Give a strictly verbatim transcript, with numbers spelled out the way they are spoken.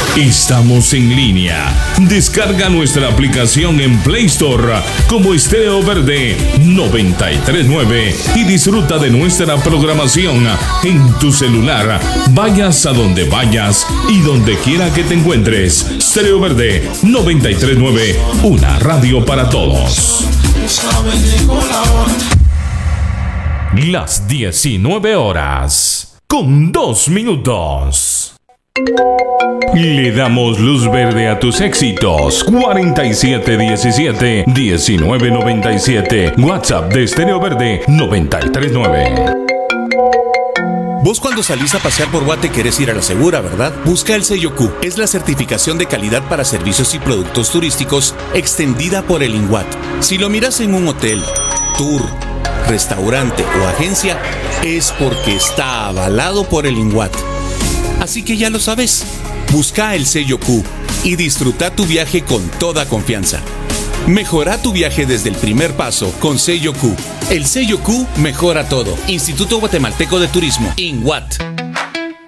Estamos en línea. Descarga nuestra aplicación en Play Store como Estéreo Verde noventa y tres punto nueve y disfruta de nuestra programación en tu celular. Vayas a donde vayas y donde quiera que te encuentres. Estéreo Verde noventa y tres punto nueve, una radio para todos. Las diecinueve horas con dos minutos. Le damos luz verde a tus éxitos. cuarenta y siete diecisiete, diecinueve noventa y siete. WhatsApp de Estéreo Verde noventa y tres punto nueve. Vos cuando salís a pasear por Guate querés ir a la segura, ¿verdad? Busca el sello Q. Es la certificación de calidad para servicios y productos turísticos extendida por el INWAT. Si lo miras en un hotel, tour, restaurante o agencia, es porque está avalado por el INWAT. Así que ya lo sabes. Busca el sello Q y disfruta tu viaje con toda confianza. Mejora tu viaje desde el primer paso con sello Q. El sello Q mejora todo. Instituto Guatemalteco de Turismo, INWAT.